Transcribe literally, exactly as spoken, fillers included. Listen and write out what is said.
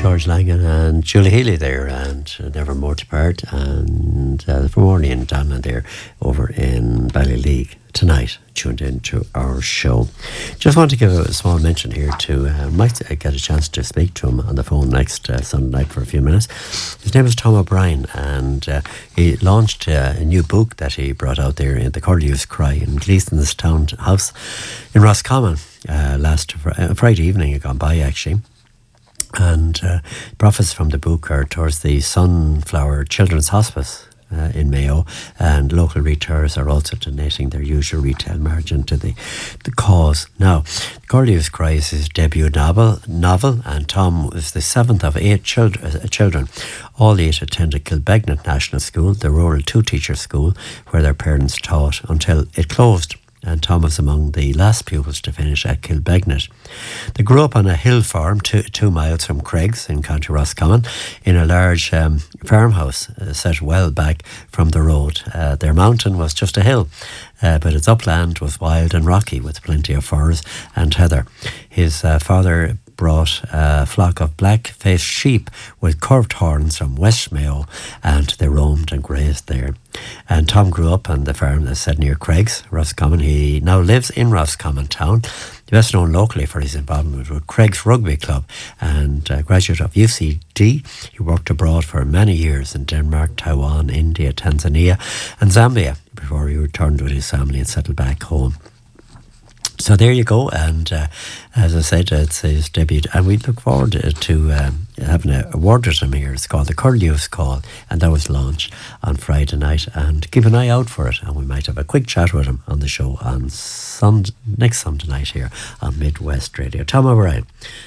George Langan and Julie Healy there, and uh, Never More to Part, and uh, from Orly and Donna there over in Ballyleague tonight, tuned in to our show. Just want to give a small mention here to, uh, might get a chance to speak to him on the phone next uh, Sunday night for a few minutes. His name is Tom O'Brien, and uh, he launched uh, a new book that he brought out there in the Curlew's Cry in Gleason's Town House in Roscommon uh, last fr- uh, Friday evening, gone by actually. And uh, profits from the book are towards the Sunflower Children's Hospice uh, in Mayo, and local retailers are also donating their usual retail margin to the, the cause. Now, Curlew's Cry is his debut novel, novel, and Tom was the seventh of eight children, uh, children. All eight attended Kilbegnet National School, the rural two-teacher school, where their parents taught until it closed. And Tom was among the last pupils to finish at Kilbegnet. They grew up on a hill farm two, two miles from Craigs in County Roscommon in a large um, farmhouse uh, set well back from the road. Uh, their mountain was just a hill, uh, but its upland was wild and rocky with plenty of furze and heather. His uh, father brought a flock of black-faced sheep with curved horns from West Mayo, and they roamed and grazed there. And Tom grew up on the farm that's set near Craigs, Roscommon. He now lives in Roscommon town, best known locally for his involvement with Craigs Rugby Club, and a graduate of U C D. He worked abroad for many years in Denmark, Taiwan, India, Tanzania and Zambia before he returned with his family and settled back home. So there you go, and uh, as I said, it's his debut, and we look forward to, to um, having a, a word with him here. It's called The Curlew's Call, and that was launched on Friday night, and keep an eye out for it, and we might have a quick chat with him on the show on Sunday, next Sunday night here on Midwest Radio. Tom O'Brien,